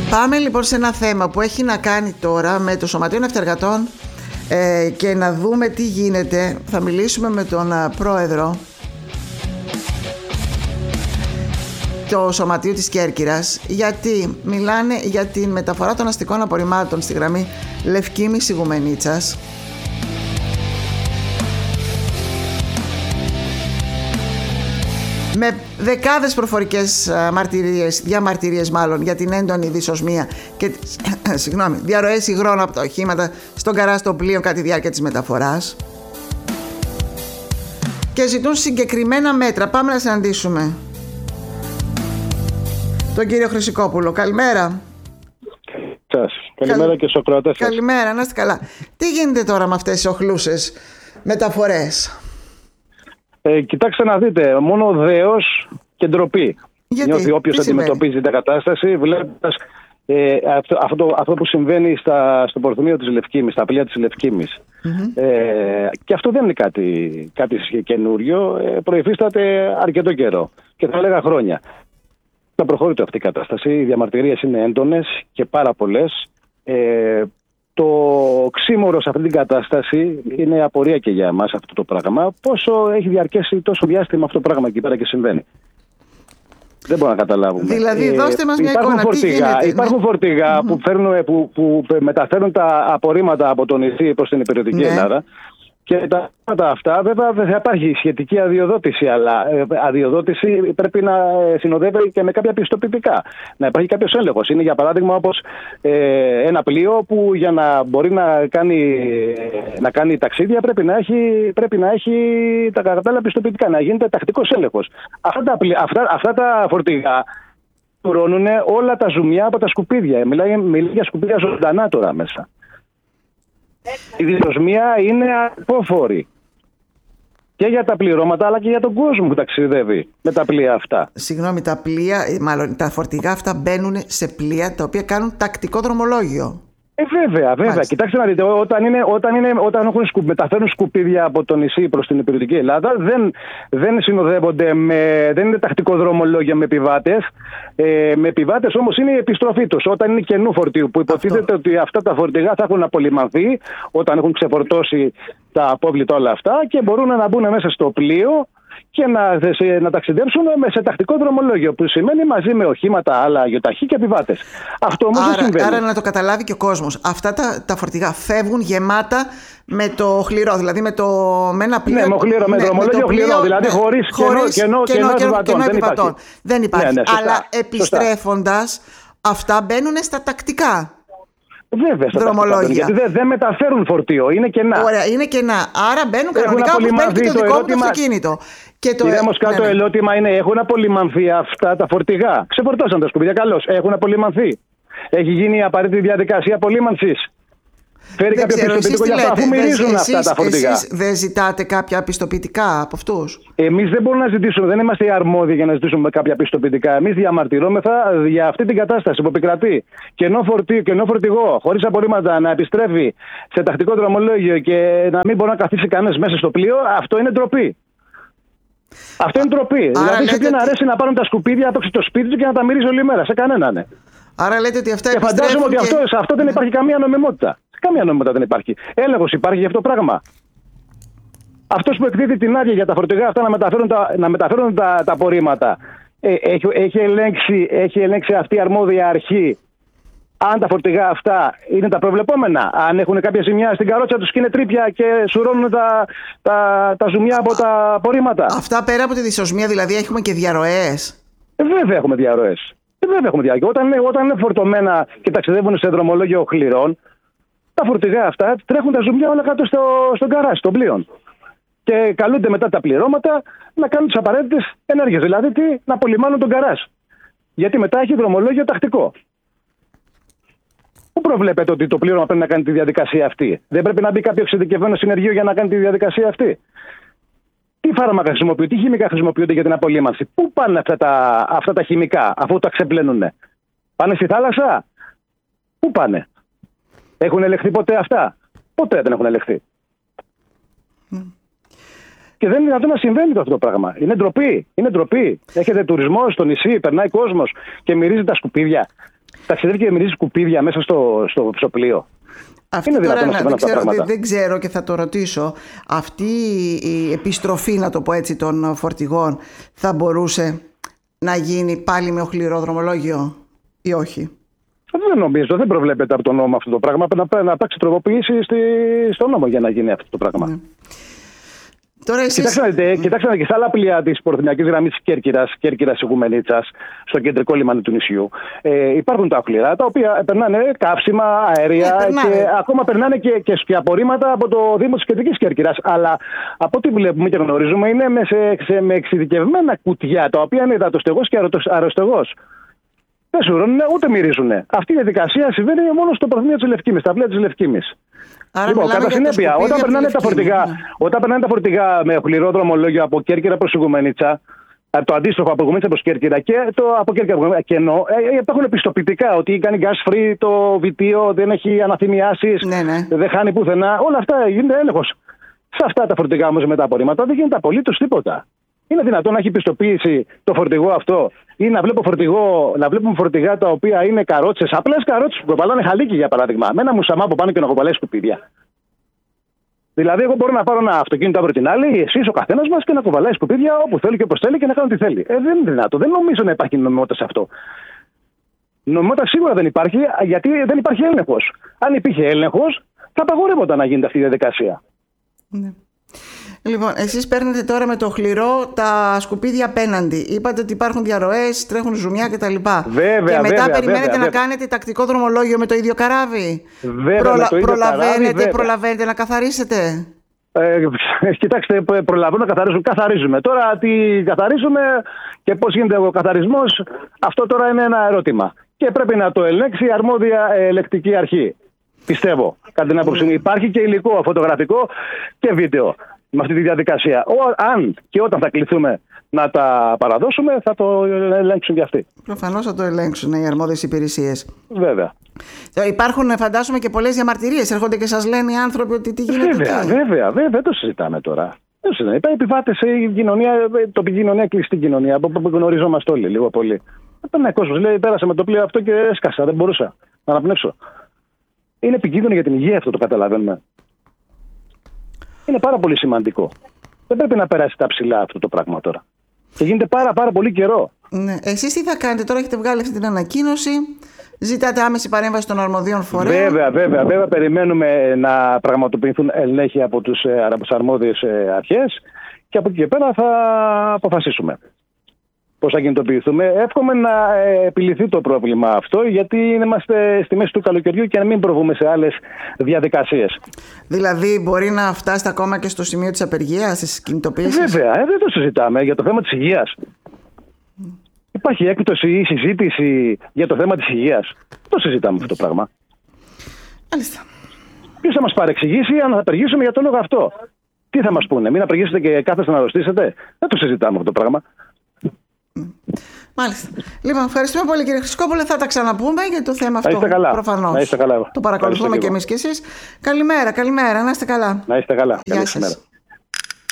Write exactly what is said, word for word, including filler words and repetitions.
Πάμε λοιπόν σε ένα θέμα που έχει να κάνει τώρα με το Σωματείο Ναυτεργατών ε, και να δούμε τι γίνεται. Θα μιλήσουμε με τον α, πρόεδρο του Σωματείου της Κέρκυρας, γιατί μιλάνε για την μεταφορά των αστικών απορριμμάτων στη γραμμή Λευκήμης Ιγουμενίτσας. Με δεκάδες προφορικές μαρτυρίες, διαμαρτυρίες μάλλον, για την έντονη δυσοσμία και συγγνώμη, διαρροές υγρών από τα οχήματα στον καράζ των πλοίων κατά τη διάρκεια της μεταφοράς. Και ζητούν συγκεκριμένα μέτρα. Πάμε να συναντήσουμε τον κύριο Χρυσικόπουλο. Καλημέρα. Σας. Καλημέρα Καλ... και στους ακροατές σας. Καλημέρα, να είστε καλά. Τι γίνεται τώρα με αυτές τις οχλούσες μεταφορές? Ε, κοιτάξτε να δείτε, μόνο δέος και ντροπή. Γιατί? Νιώθει όποιος αντιμετωπίζει την κατάσταση, βλέποντας ε, αυτό, αυτό, αυτό που συμβαίνει στα, στο πορθμίο της Λευκήμης, στα πλοία της Λευκήμης. Mm-hmm. Ε, και αυτό δεν είναι κάτι, κάτι καινούριο, ε, προϋφίσταται αρκετό καιρό και θα έλεγα χρόνια. Θα προχωρείται αυτή η κατάσταση, οι διαμαρτυρίες είναι έντονες και πάρα πολλές. Ε, Το ξύμορο σε αυτή την κατάσταση είναι απορία και για εμάς αυτό το πράγμα. Πόσο έχει διαρκέσει τόσο διάστημα αυτό το πράγμα εκεί πέρα και συμβαίνει. Δεν μπορούμε να καταλάβουμε. Δηλαδή, δώστε μας μια εικόνα. Φορτηγά, τι υπάρχουν ναι. φορτηγά mm-hmm. που, φέρνουν, που, που μεταφέρουν τα απορρίμματα από το νησί προς την υπηρετική ναι. Ελλάδα. Και τα πράγματα αυτά, βέβαια, δεν θα υπάρχει σχετική αδειοδότηση, αλλά ε, αδειοδότηση πρέπει να συνοδεύει και με κάποια πιστοποιητικά. Να υπάρχει κάποιος έλεγχος. Είναι για παράδειγμα όπως ε, ένα πλοίο που για να μπορεί να κάνει, να κάνει ταξίδια πρέπει να έχει, πρέπει να έχει τα κατάλληλα πιστοποιητικά, να γίνεται τακτικός έλεγχος. Αυτά τα, αυτά, αυτά τα φορτηγά τουρώνουν όλα τα ζουμιά από τα σκουπίδια. Μιλάει, μιλάει για σκουπίδια ζωντανά τώρα μέσα. Η δυσοσμία είναι απόφορη και για τα πληρώματα αλλά και για τον κόσμο που ταξιδεύει με τα πλοία αυτά. Συγγνώμη, τα πλοία, μάλλον τα φορτηγά αυτά μπαίνουν σε πλοία τα οποία κάνουν τακτικό δρομολόγιο. Ε, βέβαια, βέβαια. Μάλιστα. Κοιτάξτε να δείτε, όταν, είναι, όταν, είναι, όταν έχουν σκου, μεταφέρουν σκουπίδια από το νησί προς την υπηρετική Ελλάδα, δεν, δεν συνοδεύονται με. Δεν είναι τακτικό δρομολόγιο με επιβάτες. Ε, με επιβάτες όμως είναι η επιστροφή τους. Όταν είναι καινού φορτίου, που υποτίθεται Αυτό. ότι αυτά τα φορτηγά θα έχουν απολυμανθεί όταν έχουν ξεφορτώσει τα απόβλητα όλα αυτά και μπορούν να μπουν μέσα στο πλοίο και να, να ταξιδέψουν σε τακτικό δρομολόγιο, που σημαίνει μαζί με οχήματα, άλλα αγιοταχή και επιβάτες. Αυτό όμως δεν συμβαίνει. Άρα να το καταλάβει και ο κόσμος. Αυτά τα, τα φορτηγά φεύγουν γεμάτα με το χλυρό, δηλαδή με, το, με ένα πλοίο. Ναι, με, χλυρό, με ναι, δρομολόγιο με χλυρό, δηλαδή ναι, χωρίς κενό, κενό, κενό, κενό, κενό επιβατών. Δεν υπάρχει. Ναι, ναι, σωστά, αλλά επιστρέφοντας, αυτά μπαίνουν στα τακτικά. Βέβαια, στα τακτικά, γιατί δεν δε μεταφέρουν φορτίο, είναι κενά. Ωραία, είναι κενά. Άρα μπαίνουν κανονικά όπως μπαίνει και το, το δικό μου το αυτοκίνητο. Και το Κυρία Μοσκά, ναι, το ναι. ερώτημα είναι, έχουν απολυμανθεί αυτά τα φορτηγά? Ξεφορτώσαν τα σκουπίδια, καλώς. Έχουν απολυμανθεί? Έχει γίνει η απαραίτητη διαδικασία απολύμανσης? Φέρει δεν κάποιο ξέρω, πιστοποιητικό για αυτά, αφού μυρίζουν εσείς, αυτά τα φορτηγά? Εσείς δεν ζητάτε κάποια πιστοποιητικά από αυτούς? Εμείς δεν μπορούμε να ζητήσουμε, δεν είμαστε οι αρμόδιοι για να ζητήσουμε κάποια πιστοποιητικά. Εμείς διαμαρτυρόμεθα για αυτή την κατάσταση που επικρατεί. Κενό φορτίο, κενό φορτηγό, χωρίς απορρίμματα, να επιστρέφει σε τακτικό δρομολόγιο και να μην μπορεί να καθίσει κανένας μέσα στο πλοίο, αυτό είναι ντροπή. Αυτό είναι ντροπή. Δηλαδή, σε ποιον αρέσει να πάρουν τα σκουπίδια από το σπίτι του και να τα μυρίζει όλη μέρα? Σε κανέναν. Ναι. Άρα λέτε ότι αυτά και φαντάζομαι ότι και... αυτό, σε αυτό δεν υπάρχει καμία νομιμότητα. Καμία νομιμότητα δεν υπάρχει. Έλεγχος υπάρχει για αυτό το πράγμα? Αυτός που εκδίδει την άδεια για τα φορτηγά αυτά να μεταφέρουν τα, να μεταφέρουν τα, τα απορρίμματα, ε, έχει, έχει, ελέγξει, έχει ελέγξει αυτή η αρμόδια αρχή αν τα φορτηγά αυτά είναι τα προβλεπόμενα? Αν έχουν κάποια ζημιά στην καρότσα τους και είναι τρύπια και σουρώνουν τα, τα, τα ζουμιά από τα απορρίμματα? Αυτά πέρα από τη δυσοσμία, δηλαδή έχουμε και διαρροές? Ε, βέβαια έχουμε διαρροές. Ε, βέβαια έχουμε διαρροές. Όταν, όταν είναι φορτωμένα και ταξιδεύουν σε δρομολόγιο χληρών, τα φορτηγά αυτά τρέχουν τα ζουμιά όλα κάτω στο, στον καράζ, στον πλοίο. Και καλούνται μετά τα πληρώματα να κάνουν τις απαραίτητες ενέργειες. Δηλαδή τι, να απολυμάνουν τον καράζ. Γιατί μετά έχει δρομολόγιο τακτικό. Πού προβλέπετε ότι το πλήρωμα πρέπει να κάνει τη διαδικασία αυτή? Δεν πρέπει να μπει κάποιο εξειδικευμένο συνεργείο για να κάνει τη διαδικασία αυτή? Τι φάρμακα χρησιμοποιούνται, τι χημικά χρησιμοποιούνται για την απολύμανση? Πού πάνε αυτά τα, αυτά τα χημικά αφού τα ξεπλένουνε? Πάνε στη θάλασσα? Πού πάνε? Έχουν ελεγχθεί ποτέ αυτά? Ποτέ δεν έχουν ελεγχθεί. Mm. Και δεν είναι δυνατόν να συμβαίνει αυτό το πράγμα. Είναι ντροπή. Είναι ντροπή. Έχετε τουρισμό στο νησί, περνάει κόσμος και μυρίζει τα σκουπίδια. ταξιδεύει και μυρίζει σκουπίδια μέσα στο, στο, στο πλοίο. Αυτή είναι τώρα, να, δεν, ξέρω, δεν, δεν ξέρω και θα το ρωτήσω. Αυτή η επιστροφή, να το πω έτσι, των φορτηγών θα μπορούσε να γίνει πάλι με οχληρό δρομολόγιο ή όχι? Δεν νομίζω, δεν προβλέπεται από τον νόμο αυτό το πράγμα. Να, να υπάρξει τροποποίηση στη, στον νόμο για να γίνει αυτό το πράγμα. Ναι. Τώρα εσείς... Κοιτάξτε να δείτε, κοιτάξτε να δείτε, στα άλλα πλοία της πορθυμιακής γραμμής της Κέρκυρας, Κέρκυρας Οικουμενίτσας, στο κεντρικό λιμάνι του νησιού, ε, υπάρχουν τα οχληρά τα οποία περνάνε καύσιμα, αέρια ε, και ακόμα περνάνε και, και, και απορρίμματα από το Δήμο της Κεντρικής Κέρκυρας. Αλλά από ό,τι βλέπουμε και γνωρίζουμε είναι με, σε, σε, με εξειδικευμένα κουτιά, τα οποία είναι υδατοστεγός και αεροστεγός. Δεν σουρώνουν ούτε μυρίζουν. Αυτή η διαδικασία συμβαίνει μόνο στο πορθμίο της Λευκήμης, στα πλοία της Λευκήμης. Λοιπόν, κατά συνέπεια, όταν περνάνε, τα φορτηγά, ναι. όταν περνάνε τα φορτηγά με οχληρό δρομολόγιο από Κέρκυρα προς Οικουμενίτσα, το αντίστροφο από Οικουμενίτσα προς Κέρκυρα και το από Κέρκυρα προς κενό, ε, υπάρχουν πιστοποιητικά ότι κάνει gas free το βιτίο, δεν έχει αναθυμιάσεις, ναι, ναι. δεν χάνει πουθενά. Όλα αυτά γίνεται έλεγχος. Σε αυτά τα φορτηγά όμως με τα απορρίμματα δεν γίνεται απολύτως τίποτα. Είναι δυνατόν να έχει πιστοποίηση το φορτηγό αυτό ή να, βλέπω φορτηγό, να βλέπουμε φορτηγά τα οποία είναι καρότσες, απλές καρότσες που κοπαλάνε χαλίκι για παράδειγμα, με ένα μουσαμά από πάνω και να κοπαλάει σκουπίδια. Δηλαδή, εγώ μπορώ να πάρω ένα αυτοκίνητο αύριο την άλλη, εσείς ο καθένας μας και να κοπαλάει σκουπίδια όπου θέλει και όπως θέλει και να κάνω τι θέλει. Ε, δεν είναι δυνατό. Δεν νομίζω να υπάρχει νομιμότητα σε αυτό. Νομιμότητα σίγουρα δεν υπάρχει, γιατί δεν υπάρχει έλεγχος. Αν υπήρχε έλεγχος, θα απαγορεύονταν να γίνεται αυτή η διαδικασία. Ναι. Λοιπόν, εσείς παίρνετε τώρα με το οχληρό τα σκουπίδια απέναντι. Είπατε ότι υπάρχουν διαρροές, τρέχουν ζουμιά κτλ. Βέβαια, και μετά βέβαια, περιμένετε βέβαια, να βέβαια. κάνετε τακτικό δρομολόγιο με το ίδιο καράβι. Βέβαια, Προλα... με το ίδιο προλαβαίνετε, καράβι, προλαβαίνετε να καθαρίσετε. Ε, κοιτάξτε, προλαβαίνω να καθαρίζουμε. Καθαρίζουμε. Τώρα τι καθαρίζουμε και πώς γίνεται ο καθαρισμός, αυτό τώρα είναι ένα ερώτημα. Και πρέπει να το ελέγξει η αρμόδια ελεκτική αρχή. Πιστεύω, κατά την άποψή μου. Υπάρχει και υλικό φωτογραφικό και βίντεο με αυτή τη διαδικασία. Ο, αν και όταν θα κληθούμε να τα παραδώσουμε, θα το ελέγξουν και αυτοί. Προφανώς θα το ελέγξουν οι αρμόδιες υπηρεσίες. Βέβαια. Υπάρχουν, φαντάζομαι, και πολλές διαμαρτυρίες. Έρχονται και σας λένε οι άνθρωποι ότι τι γίνεται. Βέβαια, τι. βέβαια, βέβαια, δεν το συζητάμε τώρα. Δεν το συζητάμε. Υπάρχουν επιβάτες σε κοινωνία, τοπική κοινωνία, κλειστή κοινωνία, που γνωριζόμαστε όλοι λίγο πολύ. Ένα κόσμο λέει: πέρασε με το πλοίο αυτό και έσκασα, δεν μπορούσα να αναπνεύσω. Είναι επικίνδυνο για την υγεία αυτό, το καταλαβαίνουμε. Είναι πάρα πολύ σημαντικό. Δεν πρέπει να περάσει τα ψηλά αυτό το πράγμα τώρα. Και γίνεται πάρα, πάρα πολύ καιρό. Ναι. Εσείς τι θα κάνετε τώρα, έχετε βγάλει αυτή την ανακοίνωση, ζητάτε άμεση παρέμβαση των αρμοδίων φορέων. Βέβαια, βέβαια, βέβαια. Περιμένουμε να πραγματοποιηθούν ελέγχοι από τις αρμόδιες αρχές και από εκεί και πέρα θα αποφασίσουμε πώς θα κινητοποιηθούμε. Εύχομαι να επιληθεί το πρόβλημα αυτό, γιατί είμαστε στη μέση του καλοκαιριού και να μην προβούμε σε άλλες διαδικασίες. Δηλαδή, μπορεί να φτάσετε ακόμα και στο σημείο της απεργίας, της κινητοποίησης. Βέβαια, ε, δεν το συζητάμε για το θέμα της υγείας. Mm. Υπάρχει έκπτωση ή συζήτηση για το θέμα της υγείας. Δεν το συζητάμε αυτό το πράγμα. Μάλιστα. Ποιος θα μας παρεξηγήσει αν θα απεργήσουμε για το λόγο αυτό? Τι θα μας πούνε, μην απεργήσετε και κάθεστε να αρρωστήσετε? Δεν το συζητάμε αυτό το πράγμα. Μάλιστα. Λοιπόν, ευχαριστούμε πολύ κύριε Χρυσκόπουλε. Θα τα ξαναπούμε για το θέμα αυτό. Προφανώς. Να είστε καλά. Το παρακολουθούμε και εμείς και εσείς. Καλημέρα, καλημέρα. Να είστε καλά. Να είστε καλά. Γεια σας.